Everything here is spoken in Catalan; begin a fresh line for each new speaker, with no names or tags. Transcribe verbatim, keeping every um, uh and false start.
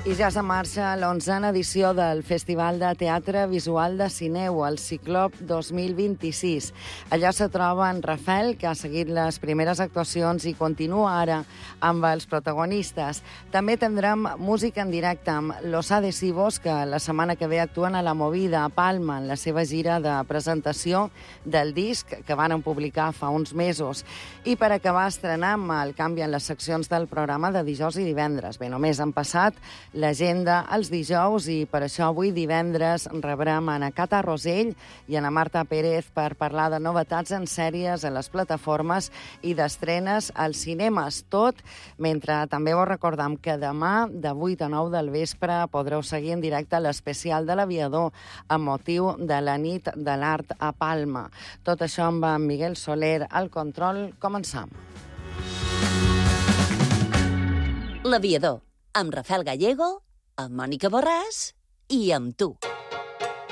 I ja és en marxa l'onzena edició del Festival de Teatre Visual de Cineu, el Ciclop dos mil vint-i-sis. Allà se troba en Rafel, que ha seguit les primeres actuacions i continua ara amb els protagonistes. També tindrem música en directe amb Los Adhesivos, que la setmana que ve actuen a la Movida, a Palma, en la seva gira de presentació del disc que van publicar fa uns mesos. I per acabar, estrenem el canvi en les seccions del programa de dijous i divendres. Bé, només han passat l'agenda els dijous i per això avui divendres rebrem a Ana Cata Rosell i a Ana Marta Pérez per parlar de novetats en sèries a les plataformes i d'estrenes als cinemes. Tot mentre també vos recordam que demà de vuit a nou del vespre podreu seguir en directe l'especial de l'Aviador amb motiu de la nit de l'art a Palma. Tot això amb en Miguel Soler al control. Començam.
L'Aviador, amb Rafael Gallego, amb Mònica Borràs i amb tu.